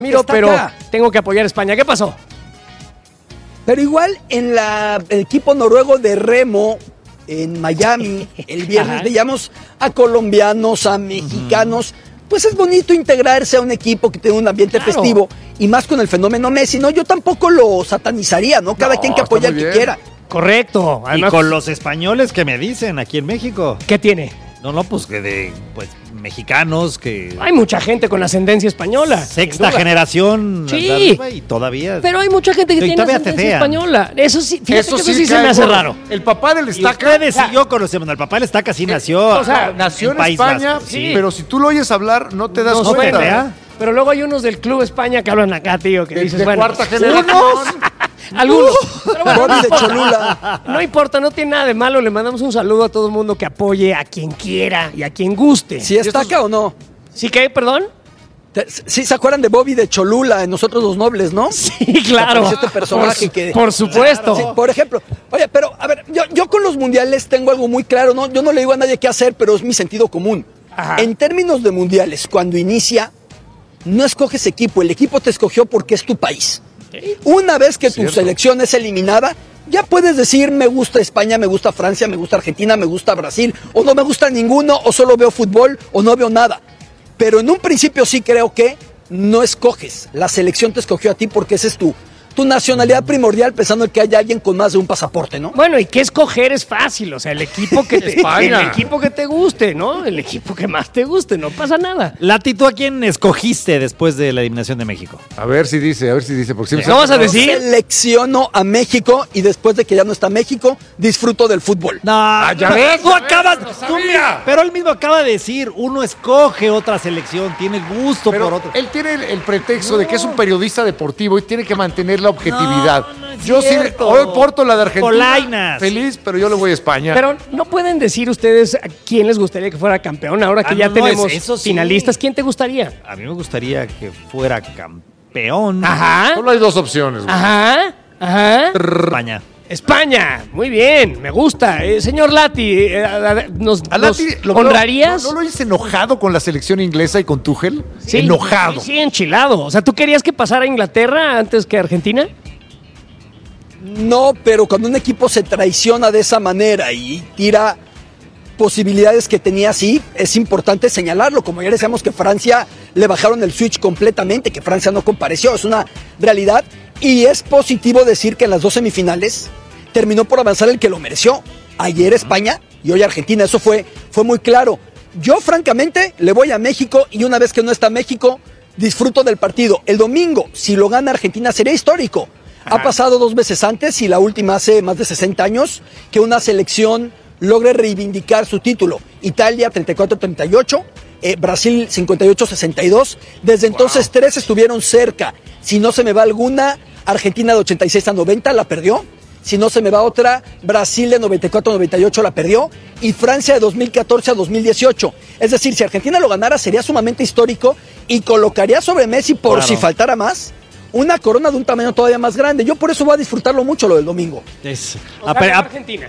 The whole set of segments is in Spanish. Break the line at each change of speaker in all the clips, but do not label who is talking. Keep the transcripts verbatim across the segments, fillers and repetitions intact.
Miro, pero acá. Tengo que apoyar a España. ¿Qué pasó?
Pero igual en la, el equipo noruego de remo en Miami, el viernes veíamos a colombianos, a mexicanos. Uh-huh. Pues es bonito integrarse a un equipo que tiene un ambiente claro. festivo y más con el fenómeno Messi. No, yo tampoco lo satanizaría, ¿no? Cada no, quien que apoya al que quiera.
Correcto.
Además, y con los españoles que me dicen aquí en México.
¿Qué tiene?
No, no, pues que de pues mexicanos que...
Hay mucha gente con ascendencia española.
Sexta generación.
Sí.
Y todavía...
Pero hay mucha gente que tiene ascendencia tetean. española. Eso sí, fíjate
eso
que
sí,
eso sí se me hace raro.
El papá del Estaca...
Y ustedes y yo conocemos. El papá del Estaca sí nació...
O sea, nació en, en España, sí. Pero si tú lo oyes hablar, no te das
no
cuenta.
Suena, pero luego hay unos del Club España que hablan acá, tío, que
de,
dices,
de
bueno...
cuarta generación.
Algunos. Pero bueno, no,
de
importa.
Cholula.
No importa, no tiene nada de malo. Le mandamos un saludo a todo el mundo que apoye a quien quiera y a quien guste.
¿Sí está acá o no?
¿Sí qué? ¿Perdón?
Sí, ¿se acuerdan de Bobby de Cholula en Nosotros los Nobles, no?
Sí, claro.
Este personaje
por,
que...
por supuesto.
Sí, por ejemplo, oye, pero a ver, yo, yo con los mundiales tengo algo muy claro, ¿no? Yo no le digo a nadie qué hacer, pero es mi sentido común. Ajá. En términos de mundiales, cuando inicia, no escoges equipo, el equipo te escogió porque es tu país. Una vez que tu selección es eliminada, ya puedes decir me gusta España, me gusta Francia, me gusta Argentina, me gusta Brasil, o no me gusta ninguno, o solo veo fútbol, o no veo nada. Pero en un principio sí creo que no escoges, la selección te escogió a ti porque ese es tu, tu nacionalidad primordial, pensando en que haya alguien con más de un pasaporte, ¿no?
Bueno, y que escoger es fácil, o sea, el equipo que te, el equipo que te guste, ¿no? El equipo que más te guste, no pasa nada.
Lati, ¿tú a quién escogiste después de la eliminación de México?
A ver si dice, a ver si dice. Porque si
¿No vas a decir?
Selecciono a México y después de que ya no está México, disfruto del fútbol.
No, ah, ya ves, tú acabas, tú, pero él mismo acaba de decir, uno escoge otra selección, tiene gusto
pero
por otro.
Él tiene el, el pretexto no. de que es un periodista deportivo y tiene que mantener la objetividad. No, no es yo cierto. sí, hoy porto la de Argentina.
Polainas.
Feliz, pero yo le voy a España.
Pero no pueden decir ustedes a quién les gustaría que fuera campeón ahora que ah, ya no, tenemos no, eso sí. finalistas. ¿Quién te gustaría?
A mí me gustaría que fuera campeón.
Ajá.
Solo hay dos opciones. Güey.
Ajá. Ajá.
España.
España, muy bien, me gusta. Eh, señor Lati, eh, ¿nos,
¿A Lati
nos
lo,
honrarías?
¿No, ¿No lo oyes enojado con la selección inglesa y con Tuchel?
Sí,
enojado.
Sí, sí, enchilado. O sea, ¿tú querías que pasara Inglaterra antes que Argentina?
No, pero cuando un equipo se traiciona de esa manera y tira posibilidades que tenía así, es importante señalarlo. Como ya decíamos que Francia le bajaron el switch completamente, que Francia no compareció, es una realidad. Y es positivo decir que en las dos semifinales terminó por avanzar el que lo mereció. Ayer España y hoy Argentina, eso fue, fue muy claro. Yo francamente le voy a México y una vez que no está México, disfruto del partido. El domingo, si lo gana Argentina, sería histórico. Ajá. Ha pasado dos veces antes y la última hace más de sesenta años que una selección logre reivindicar su título. Italia treinta y cuatro treinta y ocho, eh, Brasil cincuenta y ocho sesenta y dos. Desde entonces wow. tres estuvieron cerca. Si no se me va alguna, Argentina de ochenta y seis a noventa la perdió. Si no se me va otra, Brasil de noventa y cuatro a noventa y ocho la perdió. Y Francia de dos mil catorce a dos mil dieciocho. Es decir, si Argentina lo ganara sería sumamente histórico y colocaría sobre Messi, por claro. si faltara más, una corona de un tamaño todavía más grande. Yo por eso voy a disfrutarlo mucho lo del domingo.
Es,
a, a, Argentina.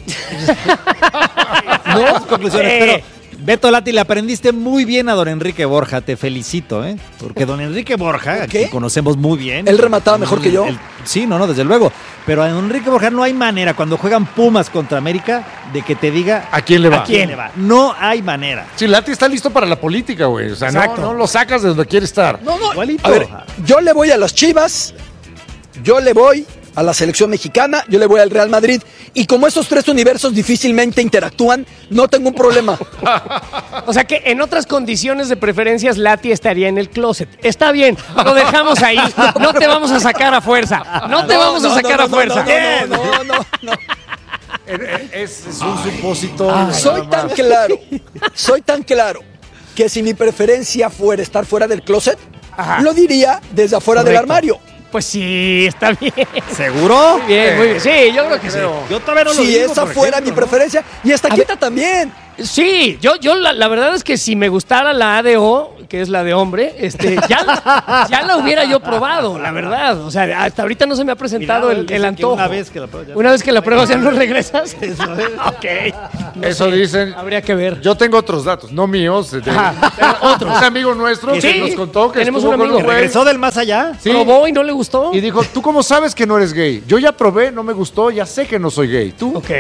No, conclusiones, pero Beto Lati, le aprendiste muy bien a don Enrique Borja, te felicito, ¿eh? Porque don Enrique Borja, que conocemos muy bien.
Él remataba mejor
el,
que yo.
El, sí, no, no, desde luego. Pero a don Enrique Borja no hay manera, cuando juegan Pumas contra América, de que te diga
a quién le va.
A quién le va. No hay manera.
Sí, Lati está listo para la política, güey. O sea, no, no lo sacas de donde quiere estar.
No, no. Igualito. A ver, yo le voy a las Chivas, yo le voy a la selección mexicana, yo le voy al Real Madrid, y como esos tres universos difícilmente interactúan, no tengo un problema.
O sea que en otras condiciones de preferencias Lati estaría en el closet. Está bien, lo dejamos ahí, no te vamos a sacar a fuerza, no te no, vamos no, a sacar no, no, a fuerza.
No, no, no, no, no.
Es, es un supósito.
Ay, soy tan claro, soy tan claro, que si mi preferencia fuera estar fuera del closet, ajá, lo diría desde afuera Correcto. del armario.
Pues sí, está bien.
¿Seguro?
Muy bien, muy bien. Sí, yo creo que sí.
Yo todavía no lo
si
digo,
esa fuera ejemplo, mi preferencia, ¿no? Y esta quieta también.
Sí, yo, yo la, la verdad es que si me gustara la A D O, que es la de hombre, este, ya, la, ya la hubiera yo probado, la verdad. O sea, hasta ahorita no se me ha presentado
Mira,
el,
dicen
el
que
antojo.
Una vez que la pruebas.
Una vez que la pruebas ya no regresas.
Eso es.
Ok. No
Eso
sé,
dicen.
Habría que ver.
Yo tengo otros datos, no míos, de,
Ajá, pero otros.
un amigo nuestro
Sí,
que nos contó que
tenemos
estuvo
un
con
amigo.
güey.
¿Regresó del más allá?
Sí.
Probó y no le gustó.
Y dijo, ¿tú cómo sabes que no eres gay? Yo ya probé, no me gustó, ya sé que no soy gay. ¿Tú?
Ok.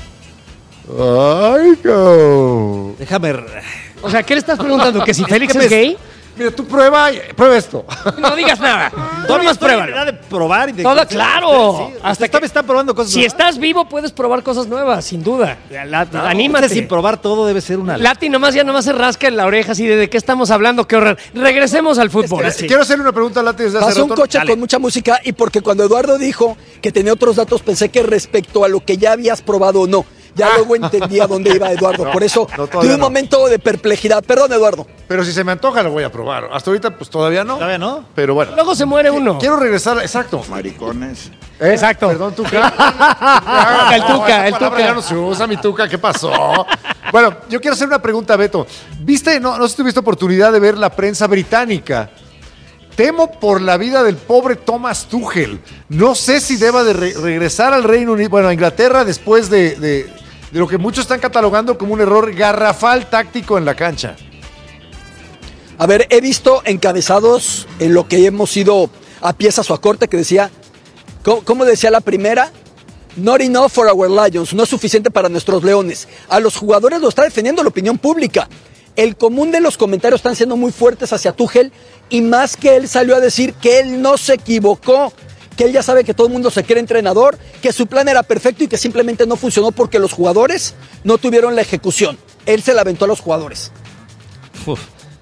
Ay, no.
Déjame.
O sea, ¿qué le estás preguntando? ¿Que si Félix
que me-
es gay?
Mira, tú prueba, prueba esto.
No digas nada. Tú
Todavía
nomás
estoy en
pruébalo.
edad de probar y de
Todo claro.
Sí,
Hasta
hasta
que-
me están probando cosas.
Si
nuevas.
estás vivo, puedes probar cosas nuevas, sin duda. La- anímate.
Sin probar todo debe ser una.
Lati nomás ya nomás se rasca en la oreja así de, ¿de qué estamos hablando? Qué horror. Regresemos al fútbol.
Eh,
Sí.
Quiero hacerle una pregunta a Lati desde hace
Pasó un
rato.
coche
Dale.
con mucha música y porque cuando Eduardo dijo que tenía otros datos pensé que respecto a lo que ya habías probado o no. Ya luego entendí a dónde iba Eduardo.
No,
Por eso
no, todavía
tuve un
no.
momento de perplejidad. Perdón, Eduardo.
Pero si se me antoja, lo voy a probar. Hasta ahorita, pues todavía no.
¿Todavía no?
Pero bueno.
Luego se muere uno.
Quiero regresar, exacto.
Maricones.
¿Eh?
Exacto.
Perdón, Tuca.
El Tuca,
esa
el
palabra
Tuca.
Ya no se usa, mi Tuca, ¿qué pasó? Bueno, yo quiero hacer una pregunta a Beto. ¿Viste, no, no sé si tuviste oportunidad de ver la prensa británica? Temo por la vida del pobre Thomas Tuchel. No sé si deba de re- regresar al Reino Unido, bueno, a Inglaterra después de, de, de lo que muchos están catalogando como un error garrafal táctico en la cancha.
A ver, he visto encabezados en lo que hemos ido a piezas o a corte que decía, ¿cómo, cómo decía la primera? Not enough for our Lions, no es suficiente para nuestros leones. A los jugadores lo está defendiendo la opinión pública. El común de los comentarios están siendo muy fuertes hacia Tuchel y más que él salió a decir que él no se equivocó, que él ya sabe que todo el mundo se quiere entrenador, que su plan era perfecto y que simplemente no funcionó porque los jugadores no tuvieron la ejecución. Él se la aventó a los jugadores.
Uf.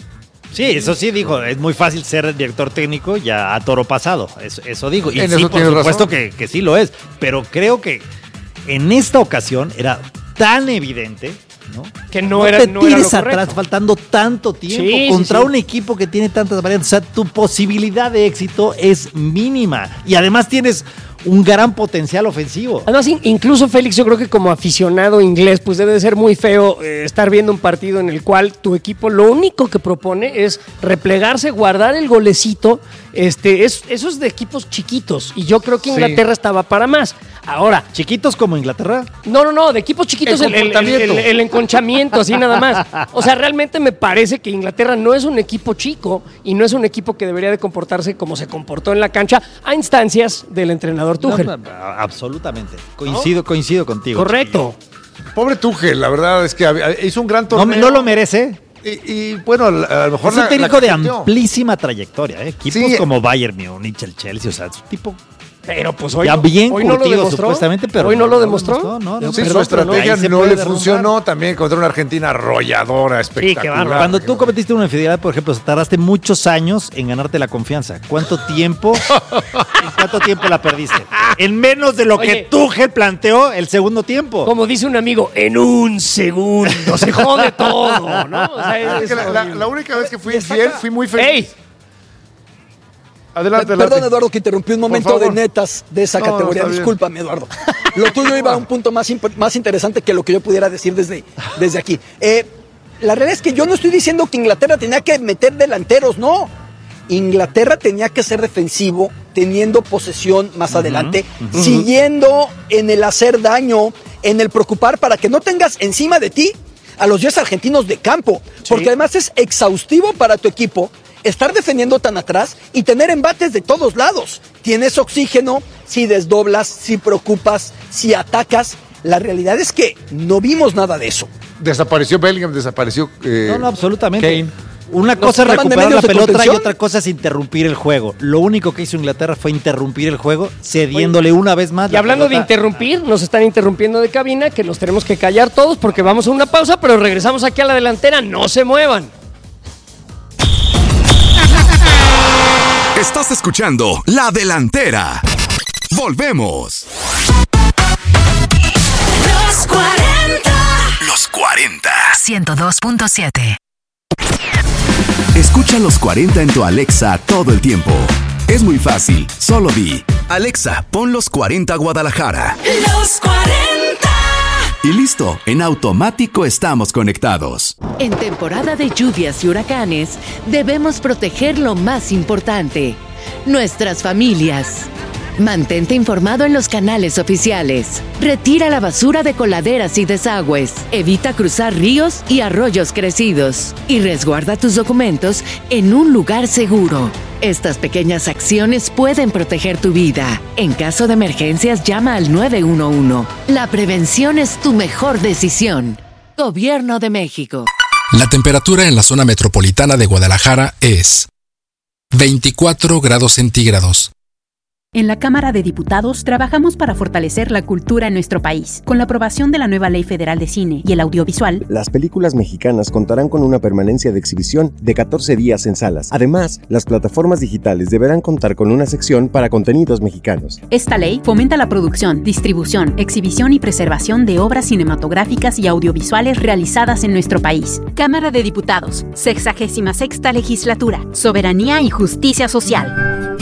Sí, eso sí dijo, es muy fácil ser director técnico ya a toro pasado, eso, eso digo. Y
En
sí,
eso
por
tienes
supuesto
razón.
que, que sí lo es, pero creo que en esta ocasión era tan evidente, ¿no?
Que no era-
te
no era lo
tires
correcto.
atrás faltando tanto tiempo
Sí, sí,
contra
sí.
un equipo que tiene tantas variantes, o sea, tu posibilidad de éxito es mínima y además tienes un gran potencial ofensivo.
Además, in- incluso Félix, yo creo que como aficionado inglés, pues debe de ser muy feo eh, estar viendo un partido en el cual tu equipo lo único que propone es replegarse, guardar el golecito. Este, es, eso es de equipos chiquitos y yo creo que
Sí.
Inglaterra estaba para más. Ahora,
Chiquitos como Inglaterra.
no, no, no, de equipos chiquitos
El
el, el- el-
comportamiento.
el- el enconchamiento, así nada más. O sea, realmente me parece que Inglaterra no es un equipo chico y no es un equipo que debería de comportarse como se comportó en la cancha a instancias del entrenador Tuchel.
No, no, absolutamente. Coincido, coincido contigo.
Correcto.
Pobre Tuchel, la verdad es que había- hizo un gran
No,
torneo.
no lo merece.
Y, y, bueno, a lo mejor
Es un
la-
técnico
la
de
cajeteó.
amplísima trayectoria, ¿eh? Equipos
Sí.
como Bayern Múnich, el Chelsea, o sea, es un tipo
Pero pues hoy,
ya
no-
bien
hoy no lo
curtido
demostró.
supuestamente, pero
hoy no lo demostró.
No, no, no,
Sí,
Perdón,
su
pero no.
estrategia
Ahí se
no,
puede
le
derrumbar.
funcionó también contra una Argentina arrolladora, espectacular.
bárbaro.
Cuando tú cometiste una infidelidad, por ejemplo, tardaste muchos años en ganarte la confianza. ¿Cuánto tiempo? ¿En cuánto tiempo la perdiste? En menos de lo
Oye.
que Tuchel planteó el segundo tiempo.
Como dice un amigo, en un segundo se jode todo, ¿no? O sea,
Es
es
que la, la-
horrible.
la única vez que fui
Destaca-
infiel, fui muy feliz.
¡Ey!
Adelante,
Perdón,
adelante.
Eduardo, que interrumpí un momento
favor.
de netas de esa
No, no,
categoría.
está bien.
Discúlpame, Eduardo. Lo tuyo iba a un punto más, imp- más interesante que lo que yo pudiera decir desde, desde aquí. Eh, la realidad es que yo no estoy diciendo que Inglaterra tenía que meter delanteros, no. Inglaterra tenía que ser defensivo, teniendo posesión más adelante, siguiendo en el hacer daño, en el preocupar para que no tengas encima de ti a los diez argentinos de campo. Porque además es exhaustivo para tu equipo estar defendiendo tan atrás y tener embates de todos lados. Tienes oxígeno si desdoblas, si preocupas, si atacas. La realidad es que no vimos nada de eso.
Desapareció Bellingham, desapareció. eh,
No, no, absolutamente.
Kane.
Una
Nos
cosa es
estaban de
recuperar la
medios de
pelota y
contención.
otra cosa es interrumpir el juego. Lo único que hizo Inglaterra fue interrumpir el juego, cediéndole una vez más.
Y
la
hablando de
pelota.
interrumpir, nos están interrumpiendo de cabina, que nos tenemos que callar todos porque vamos a una pausa, pero regresamos aquí a la delantera, no se muevan.
Estás escuchando La Delantera. Volvemos.
Los cuarenta.
Los cuarenta.
ciento dos punto siete.
Escucha los cuarenta en tu Alexa todo el tiempo. Es muy fácil, solo di: Alexa, pon los cuarenta Guadalajara.
Los cuarenta.
Y listo, en automático estamos conectados.
En temporada de lluvias y huracanes, debemos proteger lo más importante, nuestras familias. Mantente informado en los canales oficiales. Retira la basura de coladeras y desagües. Evita cruzar ríos y arroyos crecidos. Y resguarda tus documentos en un lugar seguro. Estas pequeñas acciones pueden proteger tu vida. En caso de emergencias, llama al nueve uno uno. La prevención es tu mejor decisión. Gobierno de México.
La temperatura en la zona metropolitana de Guadalajara es veinticuatro grados centígrados.
En la Cámara de Diputados trabajamos para fortalecer la cultura en nuestro país. Con la aprobación de la nueva Ley Federal de Cine y el Audiovisual,
las películas mexicanas contarán con una permanencia de exhibición de catorce días en salas. Además, las plataformas digitales deberán contar con una sección para contenidos mexicanos.
Esta ley fomenta la producción, distribución, exhibición y preservación de obras cinematográficas y audiovisuales realizadas en nuestro país. Cámara de Diputados, sexagésima sexta legislatura, soberanía y justicia social.